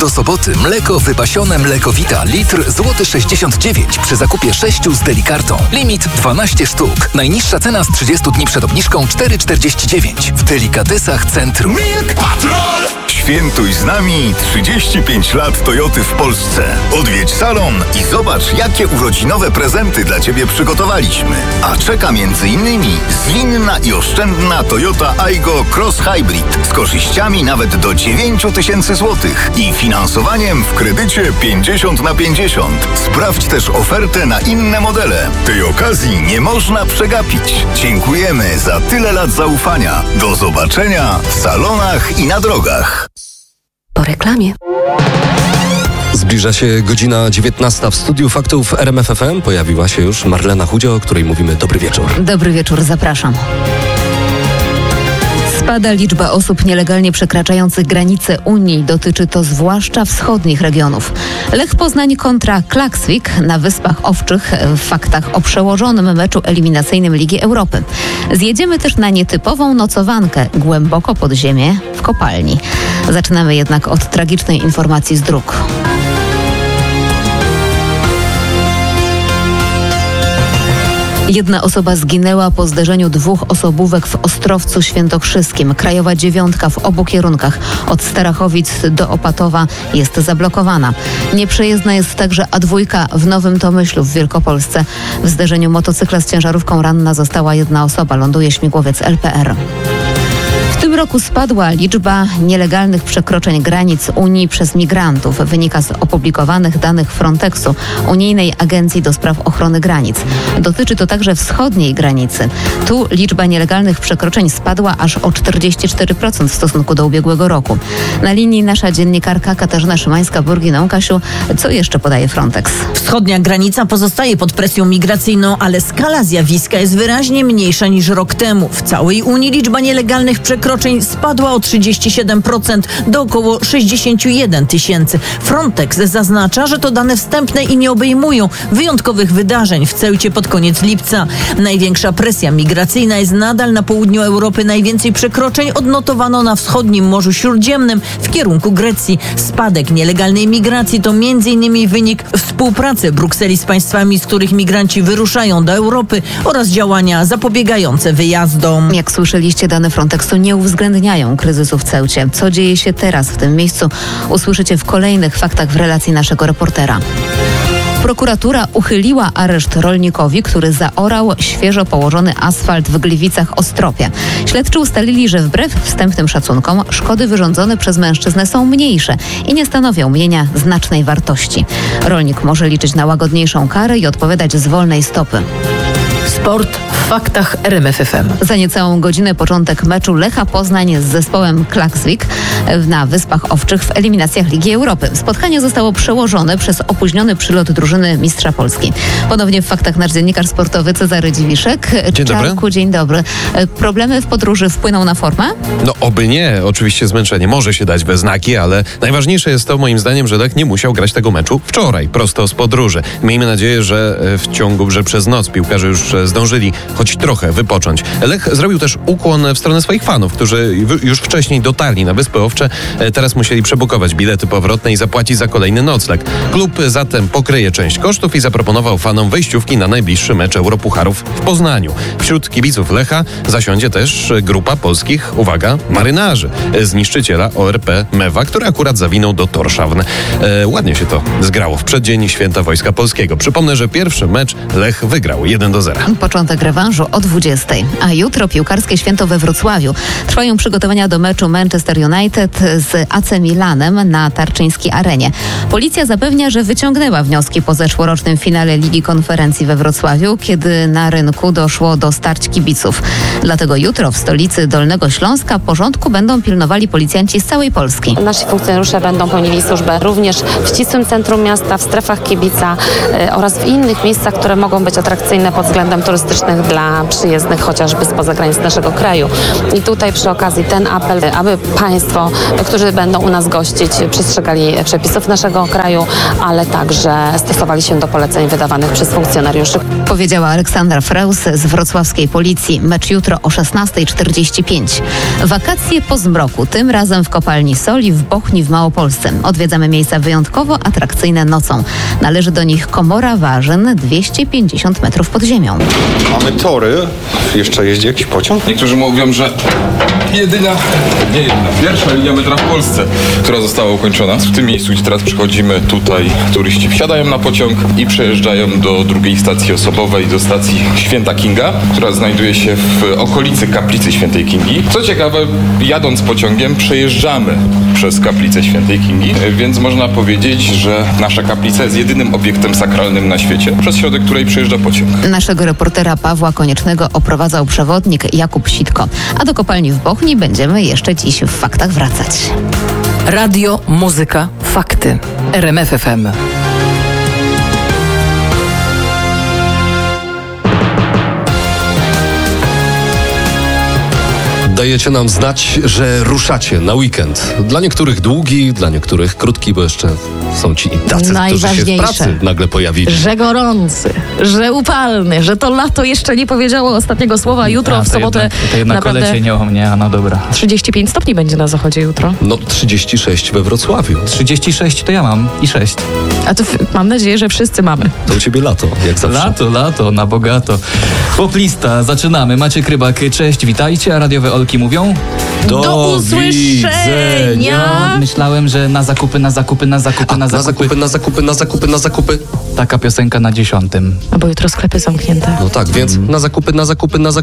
Do soboty mleko wypasione Mlekowita litr złoty 69 przy zakupie 6 z Delikartą. Limit 12 sztuk. Najniższa cena z 30 dni przed obniżką 4,49. W Delikatesach Centrum. Milk Patrol! Świętuj z nami 35 lat Toyoty w Polsce. Odwiedź salon i zobacz, jakie urodzinowe prezenty dla Ciebie przygotowaliśmy. A czeka m.in. zwinna i oszczędna Toyota Aygo Cross Hybrid z korzyściami nawet do 9 000 złotych i finansowaniem w kredycie 50/50. Sprawdź też ofertę na inne modele. Tej okazji nie można przegapić. Dziękujemy za tyle lat zaufania. Do zobaczenia w salonach i na drogach. Po reklamie. Zbliża się godzina 19. W studiu Faktów RMF FM pojawiła się już Marlena Chudzio, o której mówimy dobry wieczór. Dobry wieczór, zapraszam. Spada liczba osób nielegalnie przekraczających granice Unii. Dotyczy to zwłaszcza wschodnich regionów. Lech Poznań kontra Klaksvik na Wyspach Owczych w Faktach o przełożonym meczu eliminacyjnym Ligi Europy. Zjedziemy też na nietypową nocowankę głęboko pod ziemię w kopalni. Zaczynamy jednak od tragicznej informacji z dróg. Jedna osoba zginęła po zderzeniu 2 osobówek w Ostrowcu Świętokrzyskim. Krajowa 9 w obu kierunkach od Starachowic do Opatowa jest zablokowana. Nieprzejezdna jest także A2 w Nowym Tomyślu w Wielkopolsce. W zderzeniu motocykla z ciężarówką ranna została jedna osoba. Ląduje śmigłowiec LPR. W tym roku spadła liczba nielegalnych przekroczeń granic Unii przez migrantów. Wynika z opublikowanych danych Frontexu, Unijnej Agencji do Spraw Ochrony Granic. Dotyczy to także wschodniej granicy. Tu liczba nielegalnych przekroczeń spadła aż o 44% w stosunku do ubiegłego roku. Na linii nasza dziennikarka Katarzyna Szymańska-Burginą. Kasiu, co jeszcze podaje Frontex? Wschodnia granica pozostaje pod presją migracyjną, ale skala zjawiska jest wyraźnie mniejsza niż rok temu. W całej Unii liczba nielegalnych przekroczeń spadła o 37% do około 61 000. Frontex zaznacza, że to dane wstępne i nie obejmują wyjątkowych wydarzeń w Ceucie pod koniec lipca. Największa presja migracyjna jest nadal na południu Europy. Najwięcej przekroczeń odnotowano na wschodnim Morzu Śródziemnym w kierunku Grecji. Spadek nielegalnej migracji to m.in. wynik współpracy Brukseli z państwami, z których migranci wyruszają do Europy oraz działania zapobiegające wyjazdom. Jak słyszeliście, dane Frontexu nie uwzględniają kryzysu w Ceucie. Co dzieje się teraz w tym miejscu, usłyszycie w kolejnych faktach w relacji naszego reportera. Prokuratura uchyliła areszt rolnikowi, który zaorał świeżo położony asfalt w Gliwicach-Ostropie. Śledczy ustalili, że wbrew wstępnym szacunkom szkody wyrządzone przez mężczyznę są mniejsze i nie stanowią mienia znacznej wartości. Rolnik może liczyć na łagodniejszą karę i odpowiadać z wolnej stopy. Sport w Faktach RMF FM. Za niecałą godzinę początek meczu Lecha Poznań z zespołem Klaksvik na Wyspach Owczych w eliminacjach Ligi Europy. Spotkanie zostało przełożone przez opóźniony przylot drużyny mistrza Polski. Ponownie w Faktach nasz dziennikarz sportowy Cezary Dziwiszek. Dzień dobry. Czarku, dzień dobry. Problemy w podróży wpłyną na formę? No oby nie. Oczywiście zmęczenie może się dać we znaki, ale najważniejsze jest to moim zdaniem, że Lech nie musiał grać tego meczu wczoraj, prosto z podróży. Miejmy nadzieję, że przez noc piłkarze już zdążyli choć trochę wypocząć. Lech zrobił też ukłon w stronę swoich fanów, którzy już wcześniej dotarli na Wyspy Owcze. Teraz musieli przebukować bilety powrotne i zapłacić za kolejny nocleg. Klub zatem pokryje część kosztów i zaproponował fanom wejściówki na najbliższy mecz Europucharów w Poznaniu. Wśród kibiców Lecha zasiądzie też grupa polskich, uwaga, marynarzy z niszczyciela ORP Mewa, który akurat zawinął do Torshavn. Ładnie się to zgrało w przeddzień Święta Wojska Polskiego. Przypomnę, że pierwszy mecz Lech wygrał 1-0. Początek rewanżu o 20:00, a jutro piłkarskie święto we Wrocławiu. Trwają przygotowania do meczu Manchester United z AC Milanem na Tarczyńskiej Arenie. Policja zapewnia, że wyciągnęła wnioski po zeszłorocznym finale Ligi Konferencji we Wrocławiu, kiedy na rynku doszło do starć kibiców. Dlatego jutro w stolicy Dolnego Śląska porządku będą pilnowali policjanci z całej Polski. Nasi funkcjonariusze będą pełnili służbę również w ścisłym centrum miasta, w strefach kibica oraz w innych miejscach, które mogą być atrakcyjne pod względem turystycznych dla przyjezdnych chociażby spoza granic naszego kraju. I tutaj przy okazji ten apel, aby Państwo, którzy będą u nas gościć, przestrzegali przepisów naszego kraju, ale także stosowali się do poleceń wydawanych przez funkcjonariuszy. Powiedziała Aleksandra Freus z wrocławskiej policji. Mecz jutro o 16:45. Wakacje po zmroku, tym razem w kopalni soli w Bochni w Małopolsce. Odwiedzamy miejsca wyjątkowo atrakcyjne nocą. Należy do nich komora warzyn 250 metrów pod ziemią. Mamy tory. Jeszcze jeździ jakiś pociąg? Niektórzy mówią, że pierwsza linia metra w Polsce, która została ukończona. W tym miejscu, gdzie teraz przychodzimy, tutaj turyści wsiadają na pociąg i przejeżdżają do drugiej stacji osobowej, do stacji Święta Kinga, która znajduje się w okolicy kaplicy Świętej Kingi. Co ciekawe, jadąc pociągiem przejeżdżamy przez kaplicę Świętej Kingi, więc można powiedzieć, że nasza kaplica jest jedynym obiektem sakralnym na świecie, przez środek której przejeżdża pociąg. Naszego reportera Pawła Koniecznego oprowadzał przewodnik Jakub Sitko. A do kopalni w Bochni będziemy jeszcze dziś w faktach wracać. Radio, muzyka, fakty. RMF FM. Dajecie nam znać, że ruszacie na weekend. Dla niektórych długi, dla niektórych krótki, bo jeszcze są ci i tacy, którzy się w pracy nagle pojawili. Że gorący, że upalny, że to lato jeszcze nie powiedziało ostatniego słowa. Jutro w sobotę to jednak kolecie nie o mnie, a no dobra. 35 stopni będzie na zachodzie jutro. No 36 we Wrocławiu. 36 to ja mam i 6. A to mam nadzieję, że wszyscy mamy. To u ciebie lato, jak zawsze. Lato, na bogato. Poplista, zaczynamy. Maciek Rybak, cześć, witajcie, a radiowe Olki mówią... Do usłyszenia! Myślałem, że na zakupy. Na zakupy. Taka piosenka na 10. A bo jutro sklepy zamknięte. No tak, więc na zakupy.